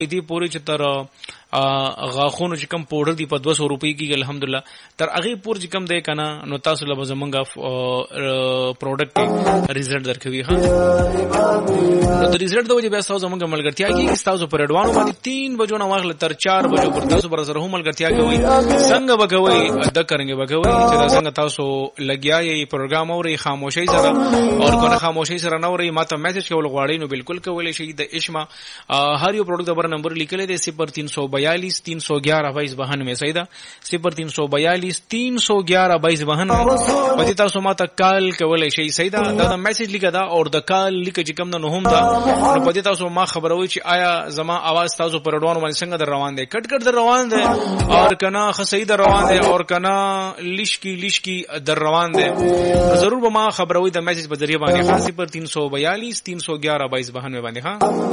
دې پورې چې تر غاخونو چې کم پوډر دی په 200 روپۍ کې الحمدلله تر هغه پور چې کم دی کنه نو تاسو له زمونږه پروډکټ ریزلټ درکوي. ها نو د ریزلټ د وجه بیا تاسو زمونږه ملګرتیا کې تاسو پر اډوانو باندې 3 بجو نه واغله تر 4 بجو پر تاسو پر سره هم ملګرتیا کوي څنګه وکوي د کرنګي وکوي چې څنګه تاسو لګیاي پروګرام اوري خاموشي سره او کنه خاموشي سره نه اوري ماته میسج کول غواړي نو بالکل کولای شي د اشما هر یو پروډکټ د نمبر لیکل دي 0342 311 2292 سیدا 0342 311 2292 پدې تاسو ماته کال کولای شي سیدا دا میسج لیکه دا او د کال لیکه چې کوم نه هم دا نو پدې تاسو ما خبروي چې آیا زما आवाज تاسو پر اډوانو باندې څنګه در روان دي کټ در روان دي اور کنا خسید در روان دي اور کنا لشکی در روان دي ضرور به ما خبروي د میسج په ذریعہ باندې 0342 311 2292 باندې. ها